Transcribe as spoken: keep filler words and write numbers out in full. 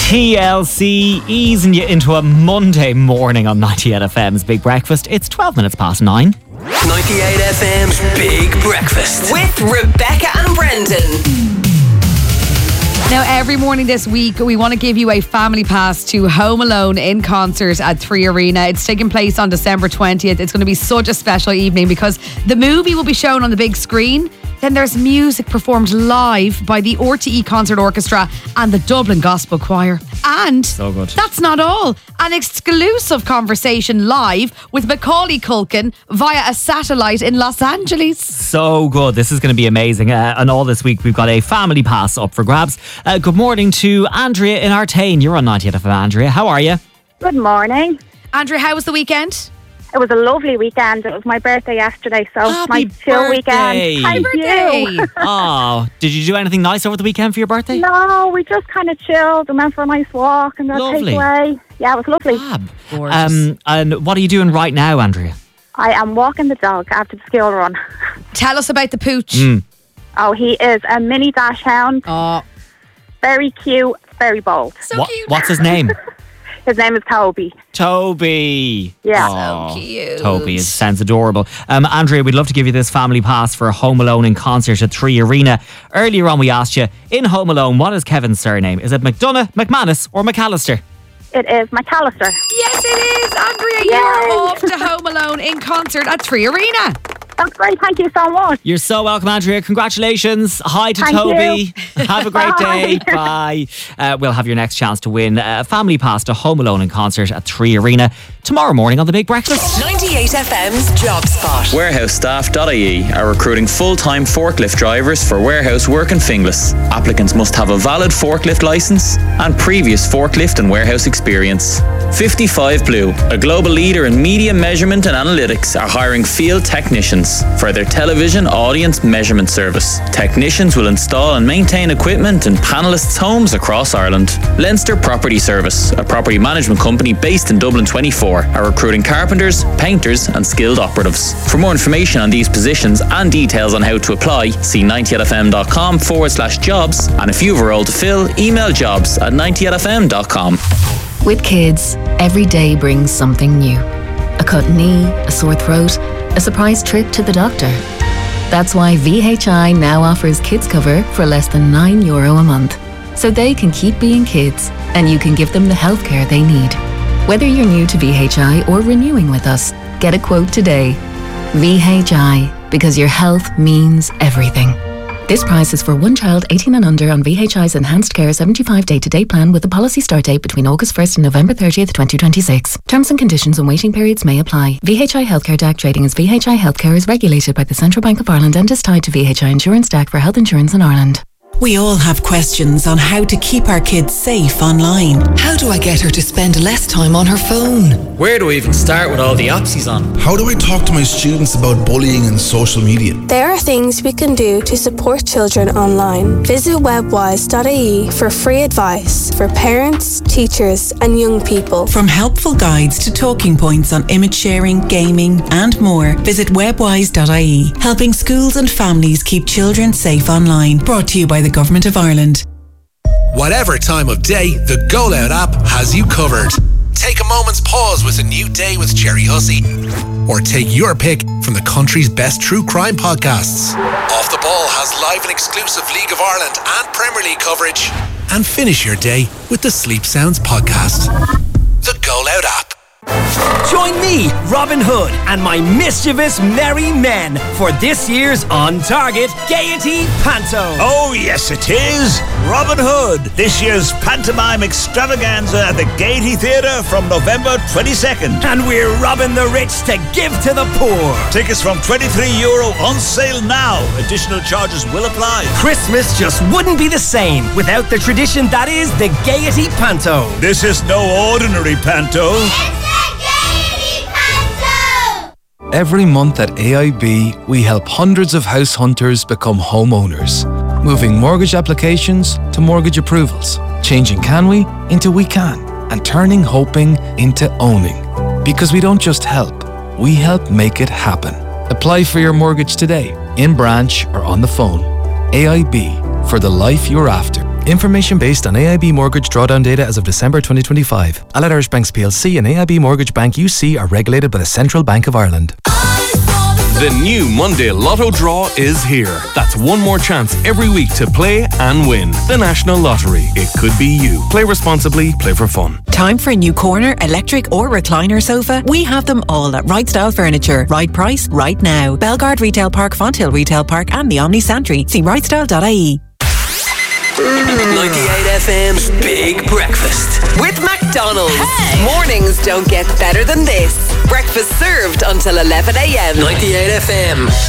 T L C easing you into a Monday morning on ninety-eight F M's Big Breakfast. It's twelve minutes past nine. ninety-eight F M's Big Breakfast with Rebecca and Brendan. Now, every morning this week, we want to give you a family pass to Home Alone in concert at Three Arena. It's taking place on December twentieth. It's going to be such a special evening because the movie will be shown on the big screen. Then there's music performed live by the R T E Concert Orchestra and the Dublin Gospel Choir. And so good. That's not all. An exclusive conversation live with Macaulay Culkin via a satellite in Los Angeles. So good. This is going to be amazing. Uh, and all this week, we've got a family pass up for grabs. Uh, good morning to Andrea in Artane. You're on ninety-eight F M, Andrea. How are you? Good morning. Andrea, how was the weekend? It was a lovely weekend. It was my birthday yesterday, so Happy my chill birthday. weekend. Happy birthday. Oh, did you do anything nice over the weekend for your birthday? No, we just kind of chilled and went for a nice walk and got Lovely. takeaway. Yeah, it was lovely. Fab. Gorgeous. Um, and what are you doing right now, Andrea? I am walking the dog after the school run. Tell us about the pooch. Mm. Oh, he is a mini dash hound. Oh, Very cute, very bold. so What- cute. What's his name? His name is Toby. Toby. Yeah. Aw, So cute. Toby is, sounds adorable. Um, Andrea, we'd love to give you this family pass for Home Alone in concert at Three Arena. Earlier on, we asked you, in Home Alone, what is Kevin's surname? Is it McDonough, McManus, or McAllister? It is McAllister. Yes, it is. Andrea, Yay. you're off to Home Alone in concert at Three Arena. That's great. Thank you so much. You're so welcome, Andrea. Congratulations. Hi to Thank Toby. Have a great day. Bye. Bye. Uh, we'll have your next chance to win a family pass to Home Alone in concert at Three Arena tomorrow morning on The Big Breakfast. ninety-eight F M's Job Spot. warehouse staff dot I E are recruiting full-time forklift drivers for warehouse work in Finglas. Applicants must have a valid forklift licence and previous forklift and warehouse experience. fifty-five Blue, a global leader in media measurement and analytics, are hiring field technicians for their television audience measurement service. Technicians will install and maintain equipment in panellists' homes across Ireland. Leinster Property Service, a property management company based in Dublin twenty-four, are recruiting carpenters, painters and skilled operatives. For more information on these positions and details on how to apply, see ninety-eight F M dot com forward slash jobs, and if you have a role to fill, email jobs at ninety-eight F M dot com. With kids, every day brings something new. A cut knee, a sore throat, a surprise trip to the doctor. That's why V H I now offers kids cover for less than nine euro a month. So they can keep being kids and you can give them the healthcare they need. Whether you're new to V H I or renewing with us, get a quote today. V H I, because your health means everything. This price is for one child eighteen and under on V H I's Enhanced Care seventy-five day-to-day plan with a policy start date between August first and November thirtieth, twenty twenty-six. Terms and conditions and waiting periods may apply. V H I Healthcare D A C trading as V H I Healthcare is regulated by the Central Bank of Ireland and is tied to V H I Insurance D A C for health insurance in Ireland. We all have questions on how to keep our kids safe online. How do I get her to spend less time on her phone? Where do I even start with all the apps he's on? How do I talk to my students about bullying and social media? There are things we can do to support children online. Visit webwise dot I E for free advice for parents, teachers and young people. From helpful guides to talking points on image sharing, gaming and more, visit webwise dot I E, helping schools and families keep children safe online. Brought to you by the Government of Ireland. Whatever time of day, the Go Loud app has you covered. Take a moment's pause with a new day with Jerry Hussey. Or take your pick from the country's best true crime podcasts. Off the Ball has live and exclusive League of Ireland and Premier League coverage. And finish your day with the Sleep Sounds podcast. The Go Loud app. Join me, Robin Hood, and my mischievous merry men for this year's On Target Gaiety Panto. Oh, yes, it is. Robin Hood, this year's pantomime extravaganza at the Gaiety Theatre from November twenty-second. And we're robbing the rich to give to the poor. Tickets from twenty-three euro on sale now. Additional charges will apply. Christmas just wouldn't be the same without the tradition that is the Gaiety Panto. This is no ordinary panto. Every month at A I B, we help hundreds of house hunters become homeowners, moving mortgage applications to mortgage approvals, changing can we into we can, and turning hoping into owning. Because we don't just help, we help make it happen. Apply for your mortgage today, in branch or on the phone. A I B, for the life you're after. Information based on A I B Mortgage drawdown data as of December twenty twenty-five. Allied Irish Banks P L C and A I B Mortgage Bank U C are regulated by the Central Bank of Ireland. The new Monday Lotto draw is here. That's one more chance every week to play and win. The National Lottery. It could be you. Play responsibly, play for fun. Time for a new corner, electric or recliner sofa? We have them all at Right Style Furniture. Right price, right now. Belgard Retail Park, Fonthill Retail Park and the Omni Santry. See right style dot I E. ninety-eight F M's Big Breakfast with McDonald's. Hey. Mornings don't get better than this. Breakfast served until eleven a.m. ninety-eight F M.